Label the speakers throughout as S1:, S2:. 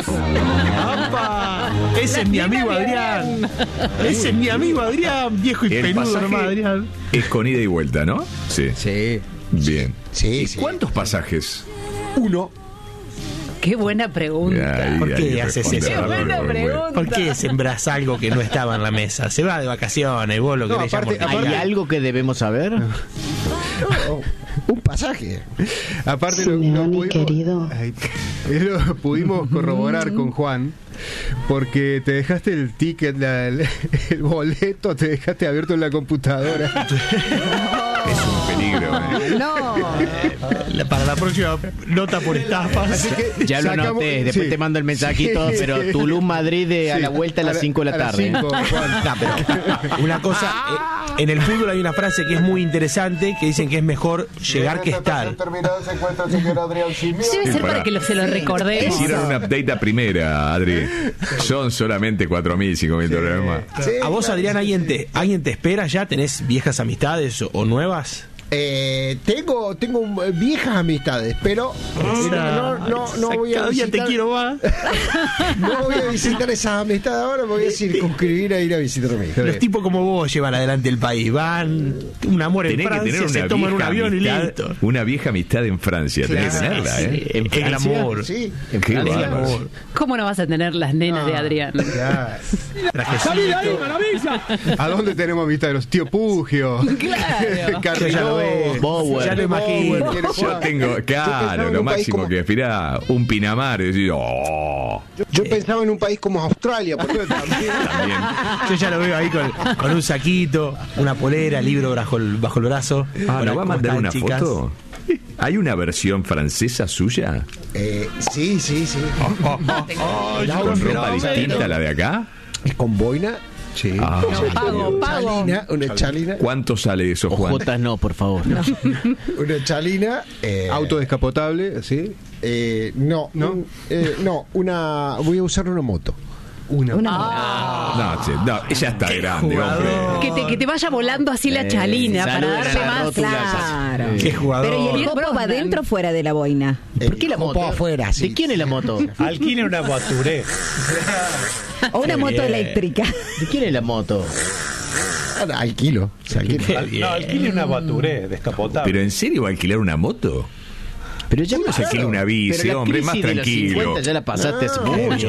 S1: ¡Apa! Ese es mi amigo Adrián. Ese es mi amigo Adrián, viejo y
S2: El
S1: peludo
S2: pasaje
S1: nomás, Adrián.
S2: es con ida y vuelta, ¿no? Sí.
S3: Sí.
S2: Bien.
S4: Sí,
S2: ¿Y
S4: sí.
S2: cuántos pasajes?
S4: Uno.
S5: Qué buena pregunta.
S2: Ahí,
S1: ¿Por qué
S2: ahí
S1: haces
S2: responde
S1: eso?
S5: Qué buena
S2: Ramiro,
S5: pregunta.
S1: ¿Por qué sembrás algo que no estaba en la mesa? Se va de vacaciones, vos lo
S4: No,
S1: querés
S4: aparte-
S1: llamar.
S3: ¿Hay
S4: aparte-
S3: algo que debemos saber?
S4: Un pasaje.
S6: Aparte
S7: Simeoni, querido.
S6: Lo pudimos corroborar con Juan, porque te dejaste el ticket, el boleto, te dejaste abierto en la computadora.
S2: Es un peligro, ¿eh?
S5: No.
S1: Para la próxima nota por estafas.
S6: Así que
S3: Ya lo
S6: sacamos-
S3: anoté, después
S6: sí.
S3: te mando el mensajito,
S6: Sí,
S3: pero
S6: sí.
S3: Tulum, Madrid a
S6: Sí.
S3: la vuelta a las 5 de la
S6: las
S3: tarde.
S6: 5, Juan.
S1: No, pero una cosa, en el fútbol hay una frase que es muy interesante que dicen que es mejor llegar que estar.
S5: Debe ser para que se lo recordemos.
S2: Hicieron un update a primera, Adri. Son solamente 4.000, 5.000 dólares más.
S1: ¿A vos, Adrián, alguien te espera ya? ¿Tenés viejas amistades o nuevas?
S4: Tengo viejas amistades, pero no voy a
S1: Cada día te
S4: visitar,
S1: quiero más.
S4: no voy a visitar esas amistades ahora, me voy a circunscribir a ir a visitar a mi hija.
S1: Los tipos como vos llevan adelante el país. Van, un amor en
S2: Tenés que
S1: Francia,
S2: tener
S1: se
S2: una
S1: toman un
S2: vieja
S1: avión y
S2: amistad,
S1: listo.
S2: una vieja amistad en Francia. Tenés que tenerla, ¿eh?
S3: ¿En
S1: El
S3: Francia?
S1: amor.
S4: Sí.
S2: Qué
S1: El
S2: bárbaro.
S1: amor.
S5: ¿Cómo no vas a tener las nenas de Adrián?
S1: Trajecito.
S6: ¿A dónde tenemos amistad? Los tío Pugio.
S5: Claro.
S1: Yo ya lo veo.
S3: Bower.
S1: Ya lo imagino.
S2: Yo tengo,
S4: pensaba
S2: claro,
S4: en
S2: lo
S4: un país
S2: máximo
S4: como-
S2: que aspirá un Pinamar y decir, oh,
S4: Yo pensaba en un país como Australia, porque también.
S2: también.
S1: Yo ya lo veo ahí con un saquito, una polera, libro bajo el brazo.
S2: Ah,
S1: Hola,
S2: ¿nos va a
S1: ¿cómo
S2: mandar
S1: están,
S2: una
S1: chicas?
S2: foto? ¿Hay una versión francesa suya?
S4: Sí.
S2: ¿Con ropa distinta a la de acá?
S4: ¿Es con boina? Sí.
S2: Ah.
S5: Pago.
S4: Una chalina.
S2: ¿Cuánto sale eso, Juan?
S3: Ojotas no, por favor.
S4: Una chalina.
S6: Auto descapotable, ¿sí?
S4: No. Voy a usar una moto.
S2: No, che, no, ella está grande, hombre.
S5: Que te vaya volando así la chalina para
S3: saluda
S5: darle
S3: la
S5: más.
S3: rótula.
S5: Claro.
S1: Qué jugador.
S7: Pero ¿y el
S5: Bien,
S7: copo va
S5: Brosnan.
S7: adentro o fuera de la boina?
S3: ¿Por qué la
S4: Copo
S3: moto?
S4: afuera, sí.
S3: ¿De quién es la moto?
S8: Alquile una Voiture.
S7: ¿O una moto eléctrica?
S3: ¿De quién es la moto?
S4: Alquilo.
S8: No, alquile una Voiture descapotable.
S2: ¿Pero en serio va a alquilar una moto?
S3: Pero ya
S2: ¿Cómo se alquila una bici,
S3: Pero la
S2: hombre? Más
S3: crisis de los
S2: tranquilo.
S3: 50 ya la pasaste hace mucho.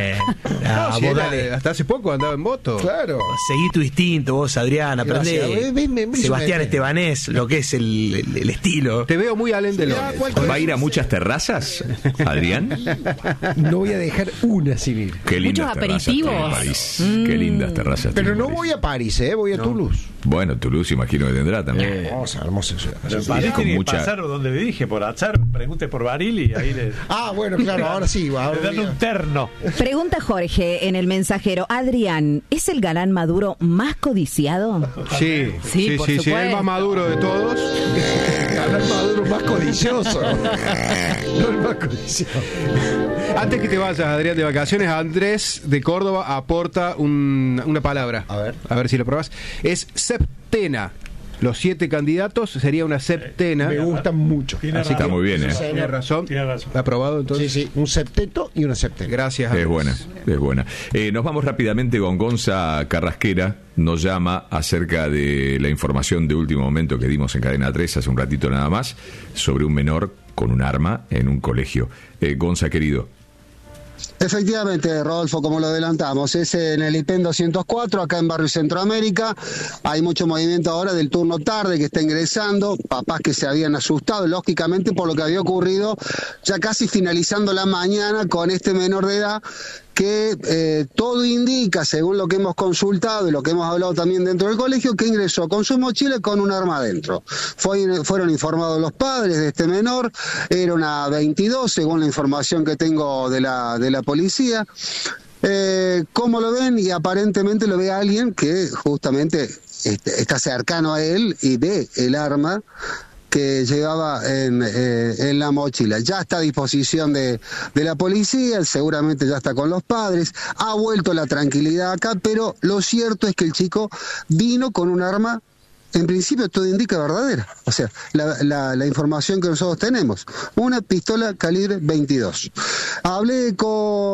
S1: Ah,
S6: Sí,
S1: vos dale.
S6: hasta hace poco andaba en moto.
S4: Claro.
S1: Seguí tu instinto, vos, Adrián. Aprendé.
S4: Gracias. Me
S1: Sebastián
S4: hizo-
S1: Estebanés, lo que es el estilo.
S6: Te veo muy Allen de
S4: Ya,
S6: Lores.
S2: ¿Va a ir a muchas terrazas, Adrián?
S4: No voy a dejar una sin ir.
S2: Qué lindas
S5: Muchos
S2: terrazas
S5: aperitivos.
S2: tiene París. Qué lindas terrazas
S4: Pero
S2: tiene
S4: no
S2: París.
S4: voy a París, voy a Toulouse.
S2: Bueno, Toulouse imagino que tendrá también.
S4: Hermosa ciudad.
S8: Pero
S2: Sí,
S8: París
S2: con
S8: tiene que
S2: mucha-
S8: pasar donde le dije, por azar, pregunte por Baril y ahí le
S4: Bueno, claro, ahora sí. Ahora
S8: dan
S4: voy a-
S8: un terno.
S7: Pregunta Jorge en el mensajero. Adrián, ¿es el galán maduro más codiciado?
S6: Sí,
S5: Sí, por
S6: el
S5: supuesto.
S6: más maduro de todos.
S4: Ganar Maduro más codicioso. No el más codicioso.
S6: Antes que te vayas, Adrián, de vacaciones, Andrés de Córdoba aporta una palabra.
S4: A ver.
S6: Si lo probás. Es septena. Los 7 candidatos sería una septena.
S4: Me gustan mucho.
S8: Tiene
S6: Así que
S2: Está muy bien, ¿eh?
S6: Tiene razón.
S8: Tiene razón.
S6: Aprobado, entonces.
S4: Sí, un septeto y una septena.
S6: Gracias.
S2: Es
S6: Andrés.
S2: buena, es buena. Nos vamos rápidamente con Gonza Carrasquera. Nos llama acerca de la información de último momento que dimos en Cadena 3 hace un ratito nada más, sobre un menor con un arma en un colegio. Gonza, querido.
S9: Efectivamente, Rodolfo, como lo adelantamos, es en el IPEN 204, acá en Barrio Centroamérica. Hay mucho movimiento ahora del turno tarde que está ingresando, papás que se habían asustado, lógicamente, por lo que había ocurrido ya casi finalizando la mañana con este menor de edad que todo indica, según lo que hemos consultado y lo que hemos hablado también dentro del colegio, que ingresó con su mochila y con un arma adentro. Fueron informados los padres de este menor, era una 22, según la información que tengo de la policía. ¿Cómo lo ven? Y aparentemente lo ve alguien que justamente está cercano a él y ve el arma que llevaba en la mochila. Ya está a disposición de la policía, seguramente ya está con los padres, ha vuelto la tranquilidad acá, pero lo cierto es que el chico vino con un arma, en principio todo indica verdadera, o sea, la información que nosotros tenemos, una pistola calibre 22. Hablé con